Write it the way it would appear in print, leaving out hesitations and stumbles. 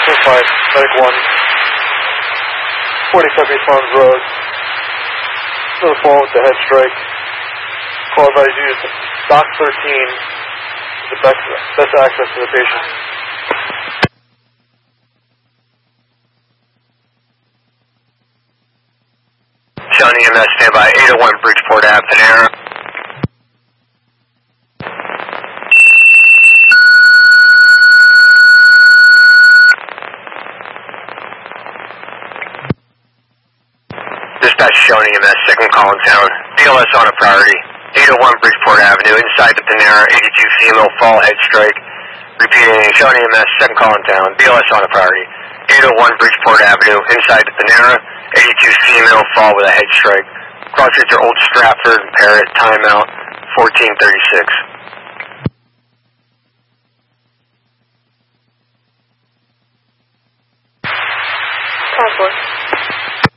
5, Medic 1, 45 East Farms Road. To the phone with the head strike. Call advise you to Dock 13 for the best access to the patient. Shawnee EMS, standby 801 Bridgeport Ave, Panera. Dispatch Shawnee EMS, second call in town. BLS on a priority. 801 Bridgeport Avenue, inside the Panera, 82 female, fall head strike. Repeating, Shawnee EMS, second call in town. BLS on a priority. 801 Bridgeport Avenue, inside the Panera, 82 female, fall with a head strike. Cross streets are Old Stratford, Parrot, timeout, 1436. Concord.